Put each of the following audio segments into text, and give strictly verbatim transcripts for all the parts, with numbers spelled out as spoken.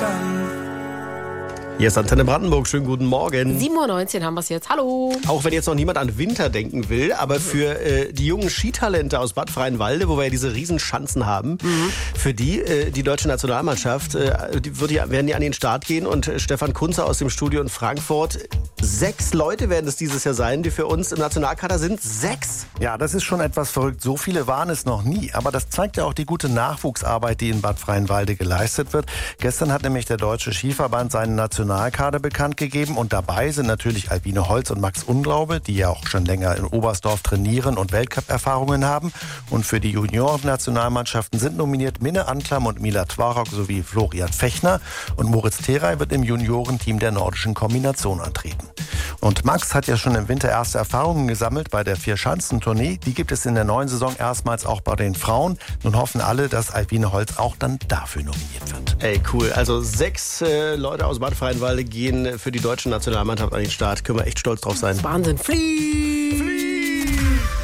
dann. Hier ist Antenne Brandenburg. Schönen guten Morgen. sieben Uhr neunzehn haben wir es jetzt. Hallo. Auch wenn jetzt noch niemand an Winter denken will, aber für äh, die jungen Skitalente aus Bad Freienwalde, wo wir ja diese Riesenschanzen haben, mhm. für die, äh, die deutsche Nationalmannschaft, äh, die, wird die werden die an den Start gehen. Und äh, Stefan Kunze aus dem Studio in Frankfurt, sechs Leute werden es dieses Jahr sein, die für uns im Nationalkader sind. Sechs? Ja, das ist schon etwas verrückt. So viele waren es noch nie. Aber das zeigt ja auch die gute Nachwuchsarbeit, die in Bad Freienwalde geleistet wird. Gestern hat nämlich der Deutsche Skiverband seinen Nationalkader bekannt gegeben. Und dabei sind natürlich Albine Holz und Max Unglaube, die ja auch schon länger in Oberstdorf trainieren und Weltcup-Erfahrungen haben. Und für die Junioren-Nationalmannschaften sind nominiert Minne Antlam und Mila Twarok sowie Florian Fechner. Und Moritz Terey wird im Juniorenteam der nordischen Kombination antreten. Und Max hat ja schon im Winter erste Erfahrungen gesammelt bei der Vier-Schanzentournee. Die gibt es in der neuen Saison erstmals auch bei den Frauen. Nun hoffen alle, dass Albine Holz auch dann dafür nominiert wird. Ey, cool. Also sechs äh, Leute aus Bad Freienwalde gehen für die deutsche Nationalmannschaft an den Start. Können wir echt stolz drauf sein. Wahnsinn. Flieh! Flieh!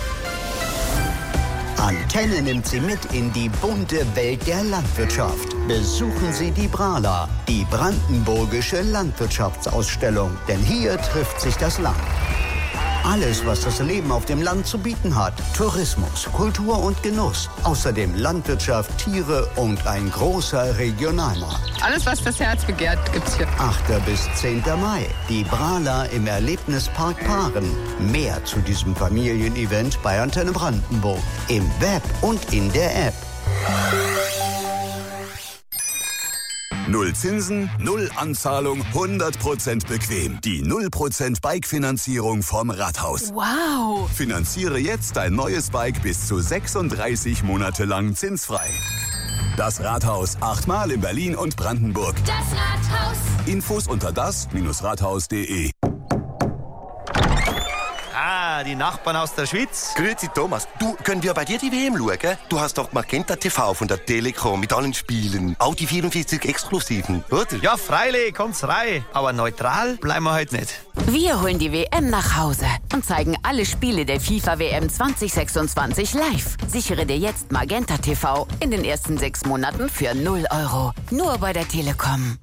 Antenne nimmt Sie mit in die bunte Welt der Landwirtschaft. Besuchen Sie die Brala, die brandenburgische Landwirtschaftsausstellung. Denn hier trifft sich das Land. Alles, was das Leben auf dem Land zu bieten hat. Tourismus, Kultur und Genuss. Außerdem Landwirtschaft, Tiere und ein großer Regionalmarkt. Alles, was das Herz begehrt, gibt's hier. achter bis zehnter Mai. Die Brala im Erlebnispark Paaren. Mehr zu diesem Familienevent bei Antenne Brandenburg. Im Web und in der App. Null Zinsen, null Anzahlung, hundert Prozent bequem. Die null Prozent Bike-Finanzierung vom Rathaus. Wow. Finanziere jetzt dein neues Bike bis zu sechsunddreißig Monate lang zinsfrei. Das Rathaus, achtmal in Berlin und Brandenburg. Das Rathaus. Infos unter das Rathaus punkt de. Ah, die Nachbarn aus der Schweiz. Grüezi Thomas, du, können wir bei dir die W M schauen? Du hast doch Magenta T V von der Telekom mit allen Spielen. Auch die vierundvierzig Exklusiven, oder? Ja, freilich, kommt's rein. Aber neutral bleiben wir heute nicht. Wir holen die W M nach Hause und zeigen alle Spiele der FIFA-W M zwanzig sechsundzwanzig live. Sichere dir jetzt Magenta T V in den ersten sechs Monaten für null Euro. Nur bei der Telekom.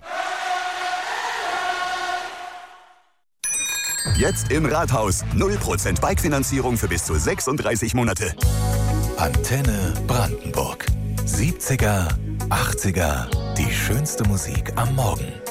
Jetzt im Rathaus. null Prozent Bike-Finanzierung für bis zu sechsunddreißig Monate. Antenne Brandenburg. siebziger, achtziger. Die schönste Musik am Morgen.